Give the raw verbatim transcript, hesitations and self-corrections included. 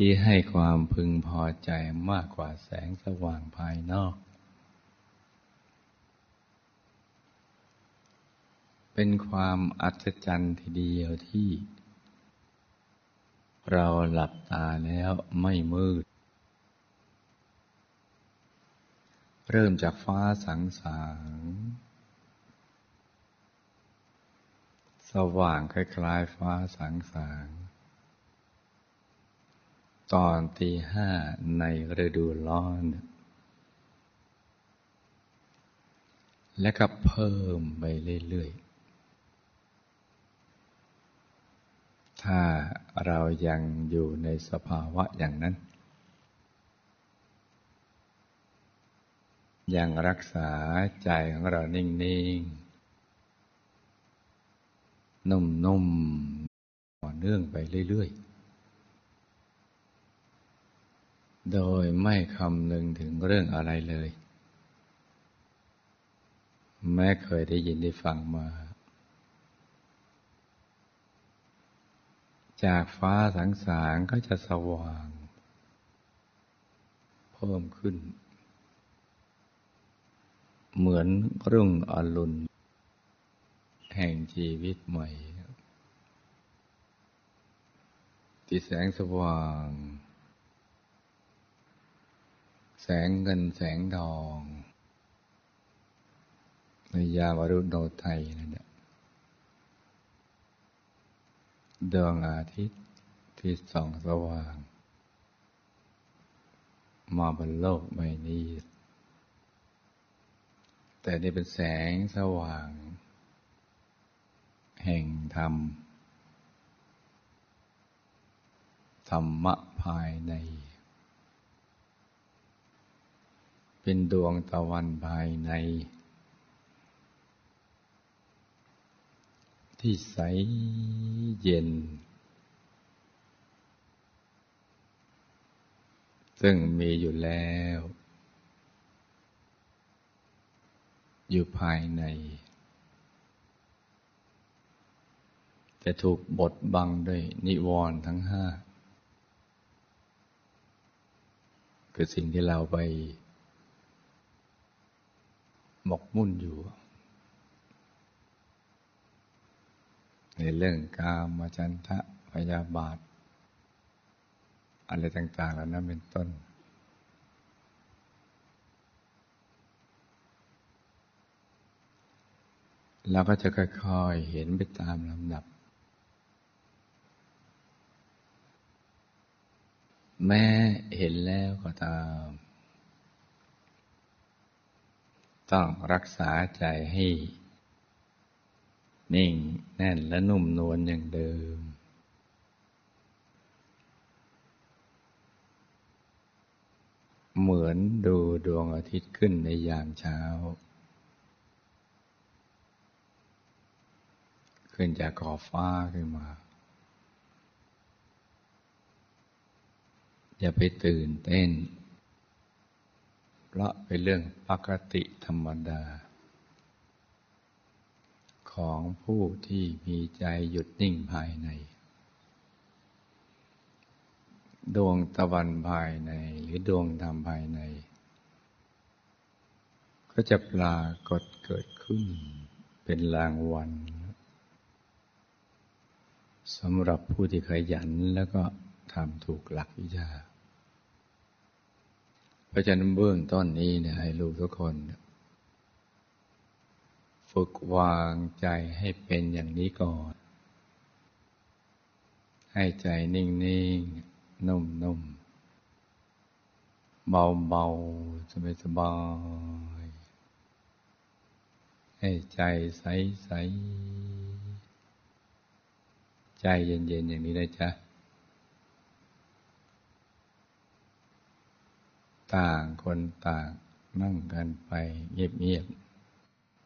ที่ให้ความพึงพอใจมากกว่าแสงสว่างภายนอกเป็นความอัศจรรย์ทีเดียวที่เราหลับตาแล้วไม่มืดเริ่มจากฟ้าสางๆสว่างคล้ายๆฟ้าสางๆตอนตีห้าในฤดูร้อนและก็เพิ่มไปเรื่อยๆถ้าเรายังอยู่ในสภาวะอย่างนั้นยังรักษาใจของเรานิ่งๆนุ่มๆต่อเนื่องไปเรื่อยๆโดยไม่คำนึงถึงเรื่องอะไรเลยแม้เคยได้ยินได้ฟังมาจากฟ้าสางๆก็จะสว่างเพิ่มขึ้นเหมือนรุ่งอรุณแห่งชีวิตใหม่ที่แสงสว่างแสงเงินแสงทองในยามอรุณโนไทยนั่นแหละดวงอาทิตย์ที่ส่องสว่างมาบนโลกใบนี้แต่นี่เป็นแสงสว่างแห่งธรรมธรรมะภายในเป็นดวงตะวันภายในที่ใสเย็นซึ่งมีอยู่แล้วอยู่ภายในแต่ถูกบดบังด้วยนิวรณ์ทั้งห้าคือสิ่งที่เราไปหมกมุ่นอยู่ในเรื่องกามฉันทะพยาบาทอะไรต่างๆเหล่านั้นเป็นต้นเราก็จะค่อยๆเห็นไปตามลำดับแม้เห็นแล้วก็ตามต้องรักษาใจให้นิ่งแน่นและนุ่มนวลอย่างเดิมเหมือนดูดวงอาทิตย์ขึ้นในยามเช้าขึ้นจากขอบฟ้าขึ้นมาอย่าไปตื่นเต้นเพราะเป็นเรื่องปกติธรรมดาของผู้ที่มีใจหยุดนิ่งภายในดวงตะวันภายในหรือดวงธรรมภายในก็จะปรากฏเกิดขึ้นเป็นรางวัลสำหรับผู้ที่ขยันแล้วก็ทำถูกหลักวิชาเพราะฉะนั้นเบื้องต้นนี้เนี่ยให้ลูกทุกคนฝึกวางใจให้เป็นอย่างนี้ก่อนให้ใจนิ่งๆนุ่มๆเบาๆสบายๆให้ใจใสๆใจเย็นๆอย่างนี้นะจ๊ะต่างคนต่างนั่งกันไปเงียบๆ